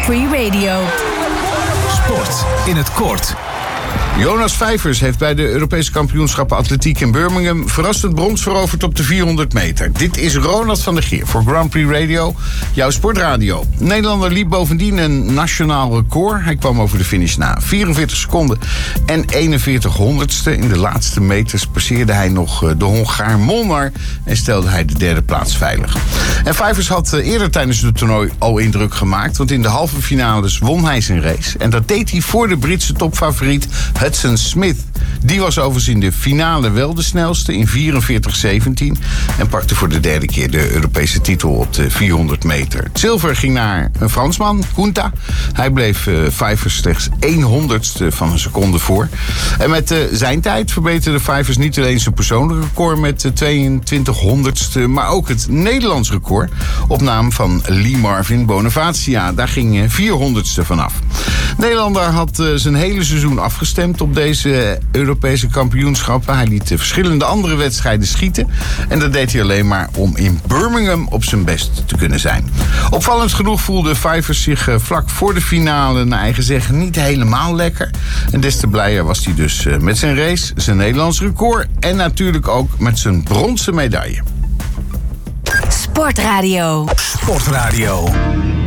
Prix Radio. Sport in het kort. Jonas Vijvers heeft bij de Europese kampioenschappen atletiek in Birmingham verrassend brons veroverd op de 400 meter. Dit is Ronald van der Geer voor Grand Prix Radio, jouw sportradio. De Nederlander liep bovendien een nationaal record. Hij kwam over de finish na 44 seconden en 41 honderdste. In de laatste meters passeerde hij nog de Hongaar Molnar en stelde hij de derde plaats veilig. En Vijvers had eerder tijdens het toernooi al indruk gemaakt, want in de halve finales won hij zijn race. En dat deed hij voor de Britse topfavoriet Hudson Smith. Die was overigens in de finale wel de snelste in 44:17 en pakte voor de derde keer de Europese titel op de 400 meter. Het zilver ging naar een Fransman, Kunta. Hij bleef Vijvers slechts 1/100ste van een seconde voor. En met zijn tijd verbeterde Vijvers niet alleen zijn persoonlijk record met 22 honderdste, maar ook het Nederlands record op naam van Lee Marvin Bonavacia. Daar ging 400ste vanaf. Nederlander had zijn hele seizoen afgestemd op deze Europese kampioenschappen. Hij liet verschillende andere wedstrijden schieten. En dat deed hij alleen maar om in Birmingham op zijn best te kunnen zijn. Opvallend genoeg voelde Vijvers zich vlak voor de finale naar eigen zeggen niet helemaal lekker. En des te blijer was hij dus met zijn race, zijn Nederlands record en natuurlijk ook met zijn bronzen medaille. Sportradio. Sportradio.